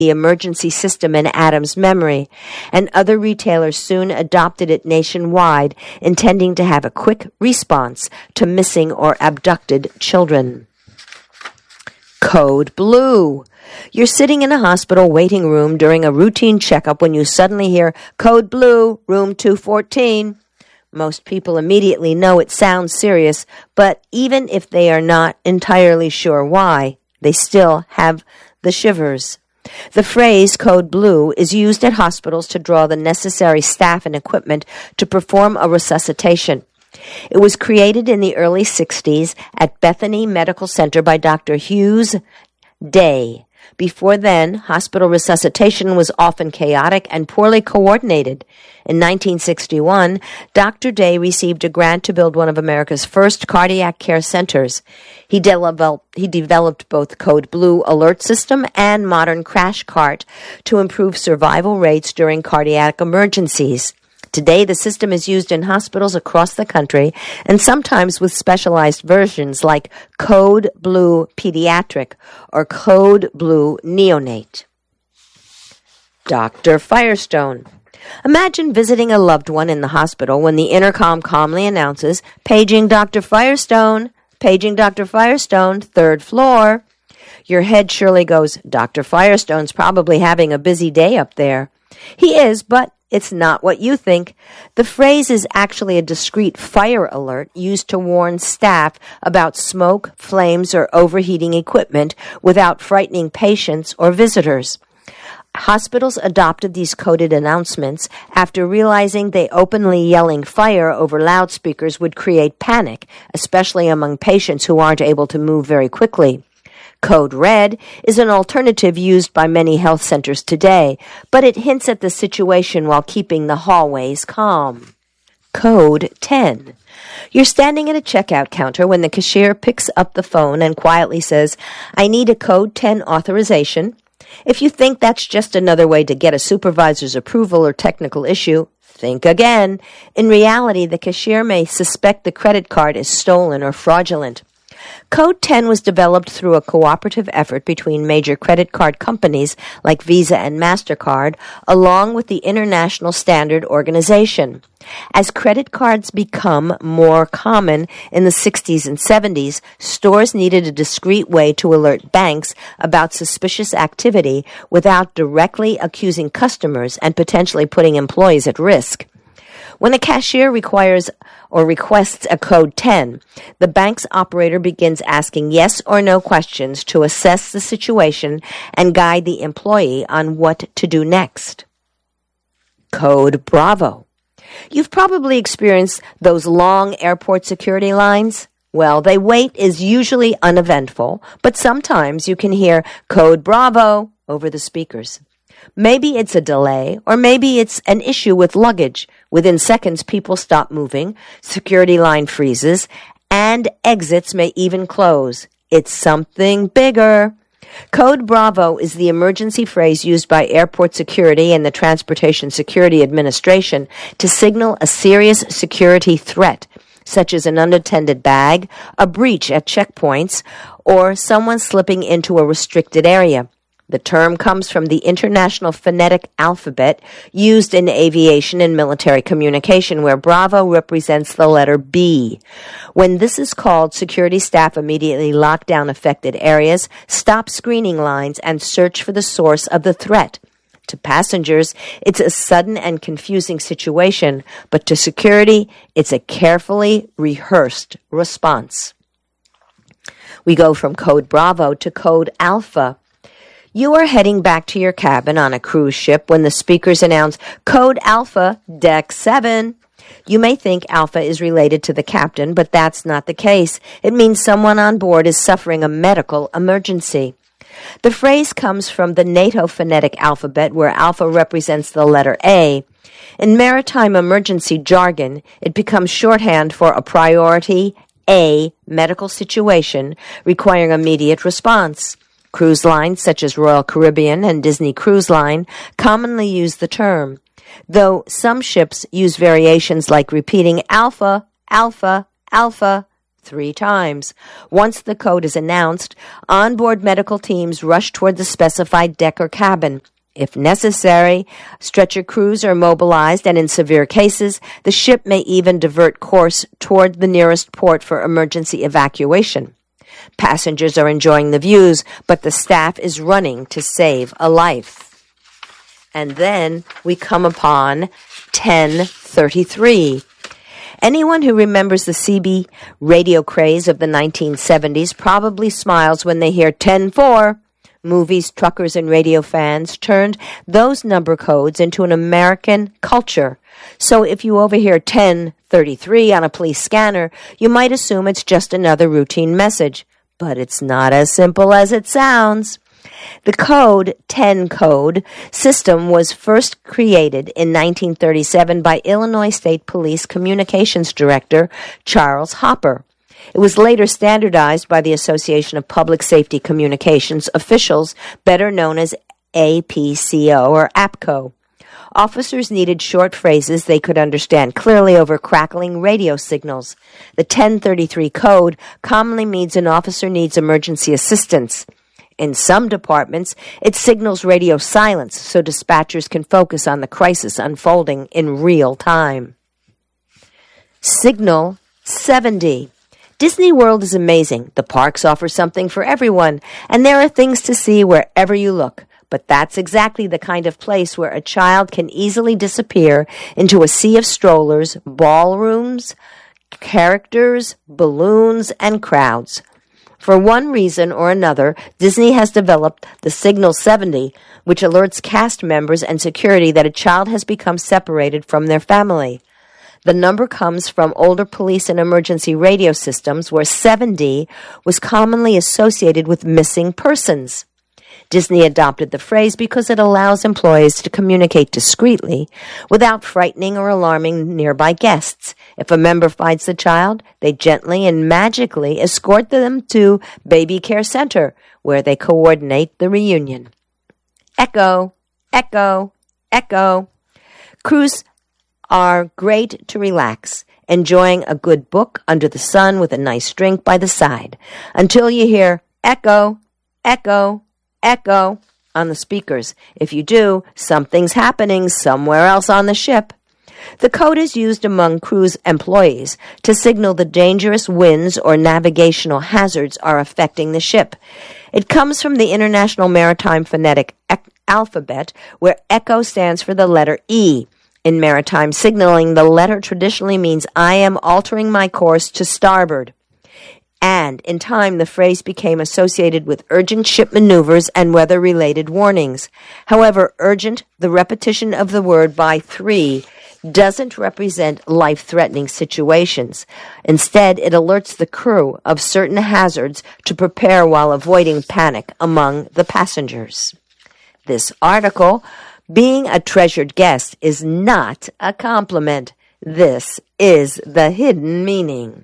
the emergency system in Adam's memory, and other retailers soon adopted it nationwide, intending to have a quick response to missing or abducted children. Code Blue. You're sitting in a hospital waiting room during a routine checkup when you suddenly hear, "Code Blue, room 214. Most people immediately know it sounds serious, but even if they are not entirely sure why, they still have the shivers. The phrase Code Blue is used at hospitals to draw the necessary staff and equipment to perform a resuscitation. It was created in the early 60s at Bethany Medical Center by Dr. Hughes Day. Before then, hospital resuscitation was often chaotic and poorly coordinated. In 1961, Dr. Day received a grant to build one of America's first cardiac care centers. He developed both Code Blue alert system and modern crash cart to improve survival rates during cardiac emergencies. Today, the system is used in hospitals across the country and sometimes with specialized versions like Code Blue Pediatric or Code Blue Neonate. Dr. Firestone. Imagine visiting a loved one in the hospital when the intercom calmly announces, "Paging Dr. Firestone, paging Dr. Firestone, 3rd floor." Your head surely goes, "Dr. Firestone's probably having a busy day up there." He is, but it's not what you think. The phrase is actually a discreet fire alert used to warn staff about smoke, flames, or overheating equipment without frightening patients or visitors. Hospitals adopted these coded announcements after realizing they openly yelling fire over loudspeakers would create panic, especially among patients who aren't able to move very quickly. Code Red is an alternative used by many health centers today, but it hints at the situation while keeping the hallways calm. Code 10. You're standing at a checkout counter when the cashier picks up the phone and quietly says, "I need a Code 10 authorization." If you think that's just another way to get a supervisor's approval or technical issue, think again. In reality, the cashier may suspect the credit card is stolen or fraudulent. Code 10 was developed through a cooperative effort between major credit card companies like Visa and MasterCard, along with the International Standard Organization. As credit cards become more common in the 60s and 70s, stores needed a discreet way to alert banks about suspicious activity without directly accusing customers and potentially putting employees at risk. When a cashier requires or requests a Code 10, the bank's operator begins asking yes or no questions to assess the situation and guide the employee on what to do next. Code Bravo. You've probably experienced those long airport security lines. Well, the wait is usually uneventful, but sometimes you can hear Code Bravo over the speakers. Maybe it's a delay, or maybe it's an issue with luggage. Within seconds, people stop moving, security line freezes, and exits may even close. It's something bigger. Code Bravo is the emergency phrase used by airport security and the Transportation Security Administration to signal a serious security threat, such as an unattended bag, a breach at checkpoints, or someone slipping into a restricted area. The term comes from the International Phonetic Alphabet used in aviation and military communication, where Bravo represents the letter B. When this is called, security staff immediately lock down affected areas, stop screening lines, and search for the source of the threat. To passengers, it's a sudden and confusing situation, but to security, it's a carefully rehearsed response. We go from Code Bravo to Code Alpha. You are heading back to your cabin on a cruise ship when the speakers announce, "Code Alpha, Deck 7. You may think Alpha is related to the captain, but that's not the case. It means someone on board is suffering a medical emergency. The phrase comes from the NATO phonetic alphabet, where Alpha represents the letter A. In maritime emergency jargon, it becomes shorthand for a priority A medical situation requiring immediate response. Cruise lines such as Royal Caribbean and Disney Cruise Line commonly use the term, though some ships use variations like repeating Alpha, Alpha, Alpha 3 times. Once the code is announced, onboard medical teams rush toward the specified deck or cabin. If necessary, stretcher crews are mobilized, and in severe cases, the ship may even divert course toward the nearest port for emergency evacuation. Passengers are enjoying the views, but the staff is running to save a life. And then we come upon 10:33. Anyone who remembers the CB radio craze of the 1970s probably smiles when they hear 10-4. Movies, truckers, and radio fans turned those number codes into an American culture. So if you overhear 10:33 on a police scanner, you might assume it's just another routine message. But it's not as simple as it sounds. The code, 10 code, system was first created in 1937 by Illinois State Police Communications Director Charles Hopper. It was later standardized by the Association of Public Safety Communications officials, better known as APCO or APCO. Officers needed short phrases they could understand clearly over crackling radio signals. The 1033 code commonly means an officer needs emergency assistance. In some departments, it signals radio silence so dispatchers can focus on the crisis unfolding in real time. Signal 70. Disney World is amazing. The parks offer something for everyone, and there are things to see wherever you look. But that's exactly the kind of place where a child can easily disappear into a sea of strollers, ballrooms, characters, balloons, and crowds. For one reason or another, Disney has developed the Signal 70, which alerts cast members and security that a child has become separated from their family. The number comes from older police and emergency radio systems where 70 was commonly associated with missing persons. Disney adopted the phrase because it allows employees to communicate discreetly without frightening or alarming nearby guests. If a member finds the child, they gently and magically escort them to Baby Care Center, where they coordinate the reunion. Echo, echo, echo. Crews are great to relax, enjoying a good book under the sun with a nice drink by the side, until you hear echo, echo, echo on the speakers. If you do, something's happening somewhere else on the ship. The code is used among cruise employees to signal the dangerous winds or navigational hazards are affecting the ship. It comes from the International Maritime Phonetic Alphabet, where echo stands for the letter E. In maritime signaling, the letter traditionally means I am altering my course to starboard. And in time, the phrase became associated with urgent ship maneuvers and weather-related warnings. However, urgent, the repetition of the word by 3, doesn't represent life-threatening situations. Instead, it alerts the crew of certain hazards to prepare while avoiding panic among the passengers. This article, being a treasured guest, is not a compliment. This is the hidden meaning.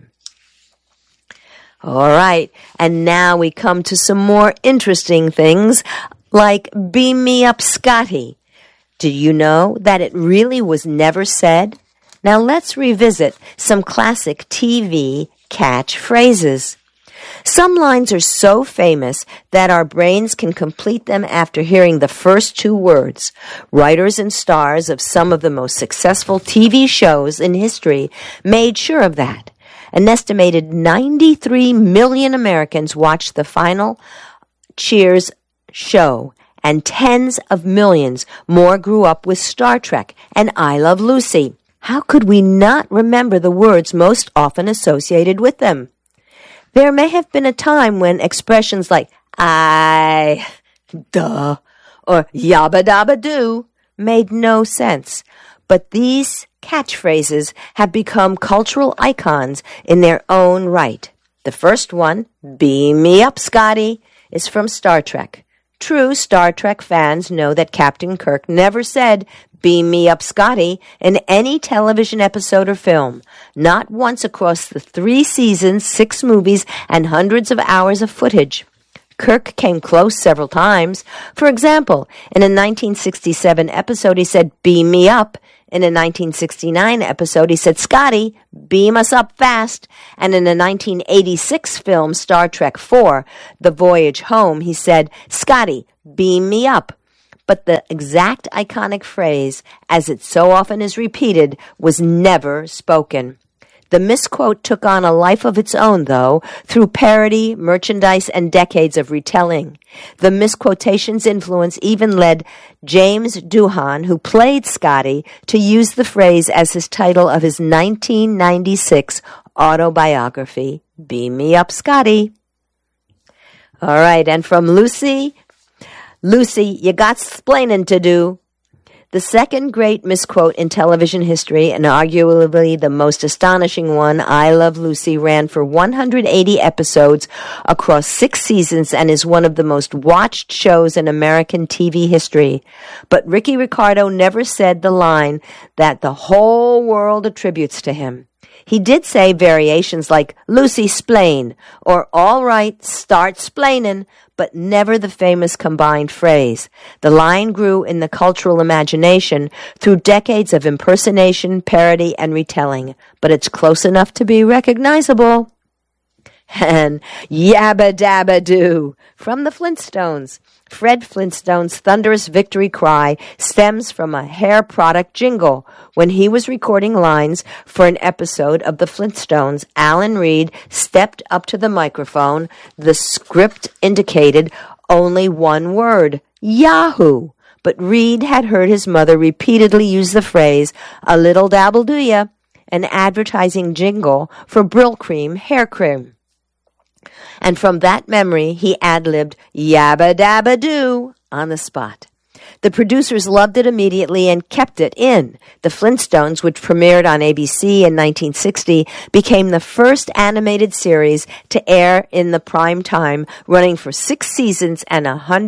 All right, and now we come to some more interesting things, like Beam Me Up, Scotty. Do you know that it really was never said? Now let's revisit some classic TV catchphrases. Some lines are so famous that our brains can complete them after hearing the first 2 words. Writers and stars of some of the most successful TV shows in history made sure of that. An estimated 93 million Americans watched the final Cheers show, and tens of millions more grew up with Star Trek and I Love Lucy. How could we not remember the words most often associated with them? There may have been a time when expressions like I, duh, or yabba dabba doo made no sense, but these catchphrases have become cultural icons in their own right. The first one, Beam Me Up, Scotty, is from Star Trek. True Star Trek fans know that Captain Kirk never said, Beam Me Up, Scotty, in any television episode or film. Not once across the 3 seasons, 6 movies, and hundreds of hours of footage. Kirk came close several times. For example, in a 1967 episode, he said, Beam me up, In a 1969 episode, he said, "Scotty, beam us up fast." And in a 1986 film, Star Trek IV, The Voyage Home, he said, "Scotty, beam me up." But the exact iconic phrase, as it so often is repeated, was never spoken. The misquote took on a life of its own, though, through parody, merchandise, and decades of retelling. The misquotation's influence even led James Doohan, who played Scotty, to use the phrase as his title of his 1996 autobiography, Beam Me Up, Scotty. All right, and from Lucy, you got splainin' to do. The second great misquote in television history, and arguably the most astonishing one, I Love Lucy, ran for 180 episodes across 6 seasons and is one of the most watched shows in American TV history. But Ricky Ricardo never said the line that the whole world attributes to him. He did say variations like, "Lucy, splain," or "All right, start splainin'," but never the famous combined phrase. The line grew in the cultural imagination through decades of impersonation, parody, and retelling, but it's close enough to be recognizable. And Yabba Dabba Doo from the Flintstones. Fred Flintstone's thunderous victory cry stems from a hair product jingle. When he was recording lines for an episode of The Flintstones, Alan Reed stepped up to the microphone. The script indicated only one word, Yahoo! But Reed had heard his mother repeatedly use the phrase, "A little dabble do ya," an advertising jingle for Brylcreem hair cream. And from that memory, he ad-libbed Yabba Dabba Doo on the spot. The producers loved it immediately and kept it in. The Flintstones, which premiered on ABC in 1960, became the first animated series to air in the prime time, running for 6 seasons and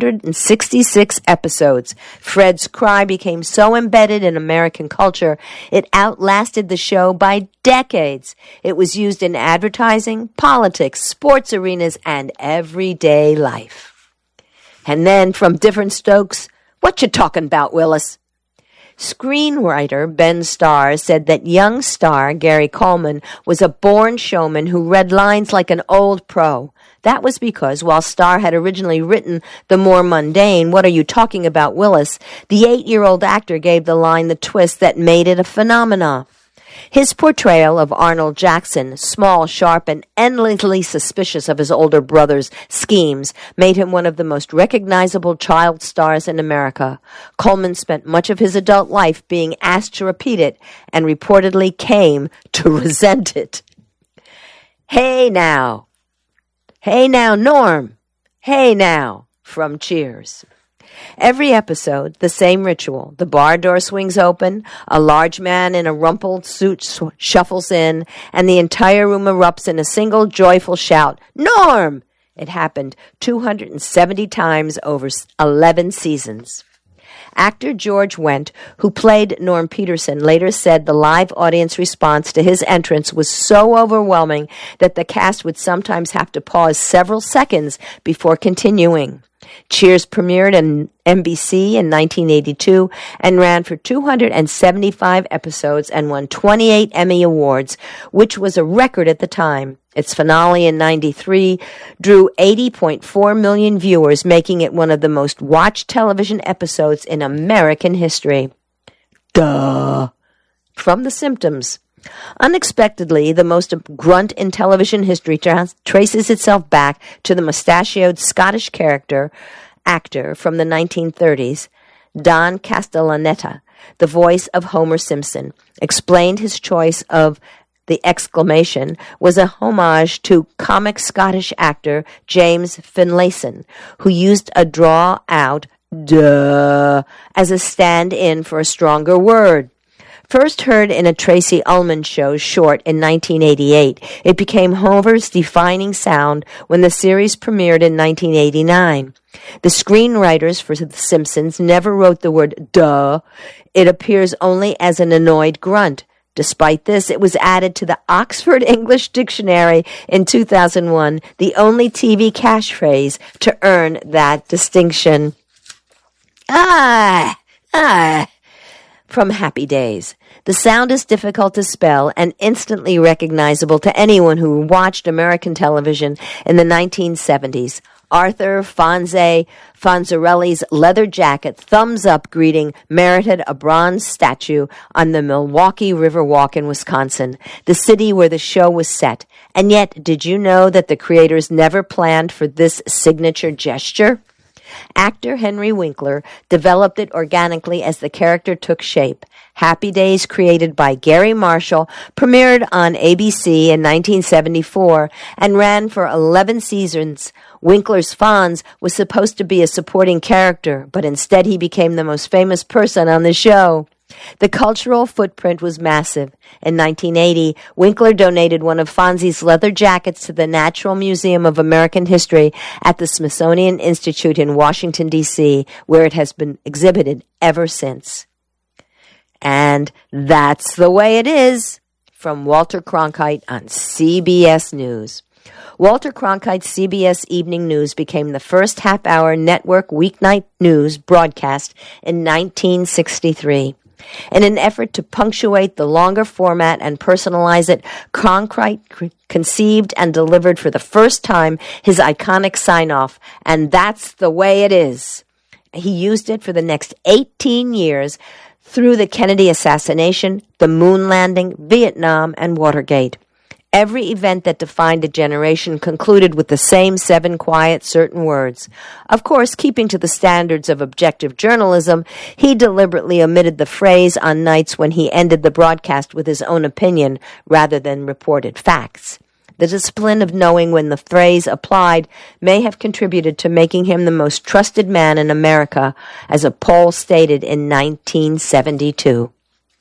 166 episodes. Fred's cry became so embedded in American culture, it outlasted the show by decades. It was used in advertising, politics, sports arenas, and everyday life. And then, from different Stokes, "What you talking about, Willis?" Screenwriter Ben Starr said that young star Gary Coleman was a born showman who read lines like an old pro. That was because, while Starr had originally written the more mundane, "What are you talking about, Willis?" the 8-year-old actor gave the line the twist that made it a phenomenon. His portrayal of Arnold Jackson, small, sharp, and endlessly suspicious of his older brother's schemes, made him one of the most recognizable child stars in America. Coleman spent much of his adult life being asked to repeat it, and reportedly came to resent it. Hey now, Norm. Hey now, from Cheers. Every episode, the same ritual. The bar door swings open, a large man in a rumpled suit shuffles in, and the entire room erupts in a single joyful shout, "Norm!" It happened 270 times over 11 seasons. Actor George Wendt, who played Norm Peterson, later said the live audience response to his entrance was so overwhelming that the cast would sometimes have to pause several seconds before continuing. Cheers premiered on NBC in 1982 and ran for 275 episodes and won 28 Emmy Awards, which was a record at the time. Its finale in 93 drew 80.4 million viewers, making it one of the most watched television episodes in American history. Duh! From The Symptoms. Unexpectedly, the most grunt in television history traces itself back to the mustachioed Scottish actor from the 1930s, Don Castellaneta, the voice of Homer Simpson, explained his choice of the exclamation was a homage to comic Scottish actor James Finlayson, who used a draw-out duh as a stand-in for a stronger word. First heard in a Tracy Ullman show short in 1988, it became Homer's defining sound when the series premiered in 1989. The screenwriters for The Simpsons never wrote the word duh. It appears only as an annoyed grunt. Despite this, it was added to the Oxford English Dictionary in 2001, the only TV catchphrase to earn that distinction. From from Happy Days. The sound is difficult to spell and instantly recognizable to anyone who watched American television in the 1970s. Arthur Fonzarelli's leather jacket thumbs up greeting merited a bronze statue on the Milwaukee River Walk in Wisconsin, the city where the show was set. And yet, did you know that the creators never planned for this signature gesture? Actor Henry Winkler developed it organically as the character took shape. Happy Days, created by Gary Marshall, premiered on ABC in 1974 and ran for 11 seasons. Winkler's Fonz was supposed to be a supporting character, but instead he became the most famous person on the show. The cultural footprint was massive. In 1980, Winkler donated one of Fonzie's leather jackets to the Natural Museum of American History at the Smithsonian Institute in Washington, D.C., where it has been exhibited ever since. And that's the way it is, from Walter Cronkite on CBS News. Walter Cronkite's CBS Evening News became the first half-hour network weeknight news broadcast in 1963. In an effort to punctuate the longer format and personalize it, Cronkite conceived and delivered for the first time his iconic sign-off, and that's the way it is. He used it for the next 18 years through the Kennedy assassination, the moon landing, Vietnam, and Watergate. Every event that defined a generation concluded with the same 7 quiet, certain words. Of course, keeping to the standards of objective journalism, he deliberately omitted the phrase on nights when he ended the broadcast with his own opinion rather than reported facts. The discipline of knowing when the phrase applied may have contributed to making him the most trusted man in America, as a poll stated in 1972.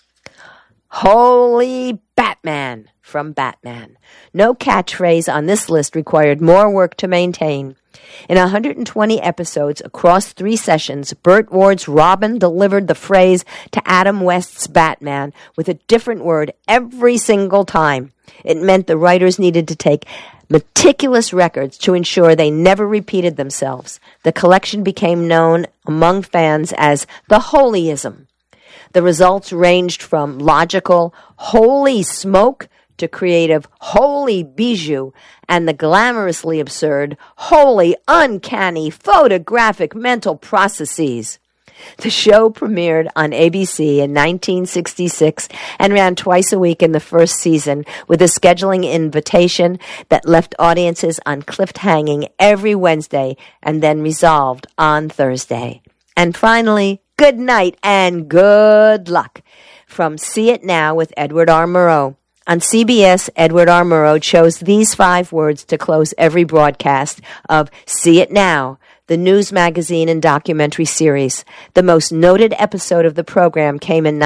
Holy Batman! From Batman. No catchphrase on this list required more work to maintain. In 120 episodes across 3 sessions, Burt Ward's Robin delivered the phrase to Adam West's Batman with a different word every single time. It meant the writers needed to take meticulous records to ensure they never repeated themselves. The collection became known among fans as the Holyism. The results ranged from logical, holy smoke, to creative, holy bijou, and the glamorously absurd, wholly uncanny photographic mental processes. The show premiered on ABC in 1966 and ran twice a week in the first season, with a scheduling invitation that left audiences on cliffhanging every Wednesday and then resolved on Thursday. And finally, good night and good luck from See It Now with Edward R. Murrow. On CBS, Edward R. Murrow chose these 5 words to close every broadcast of See It Now, the news magazine and documentary series. The most noted episode of the program came in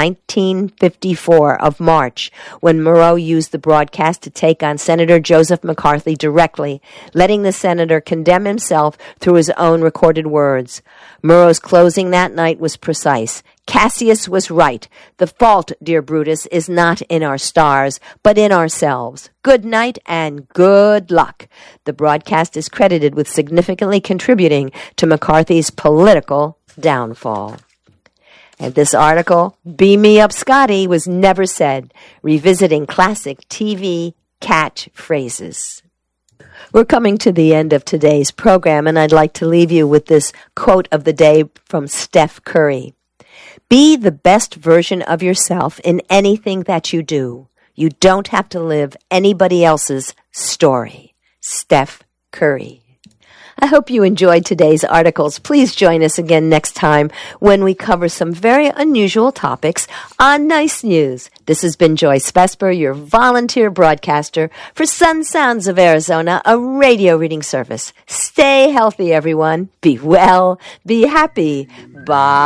1954 of March, when Murrow used the broadcast to take on Senator Joseph McCarthy directly, letting the senator condemn himself through his own recorded words. Murrow's closing that night was precise. Cassius was right. The fault, dear Brutus, is not in our stars, but in ourselves. Good night and good luck. The broadcast is credited with significantly contributing to McCarthy's political downfall. And this article, Beam Me Up Scotty, was never said, revisiting classic TV catchphrases. We're coming to the end of today's program, and I'd like to leave you with this quote of the day from Steph Curry. Be the best version of yourself in anything that you do. You don't have to live anybody else's story. Steph Curry. I hope you enjoyed today's articles. Please join us again next time when we cover some very unusual topics on Nice News. This has been Joyce Vesper, your volunteer broadcaster for Sun Sounds of Arizona, a radio reading service. Stay healthy, everyone. Be well. Be happy. Bye.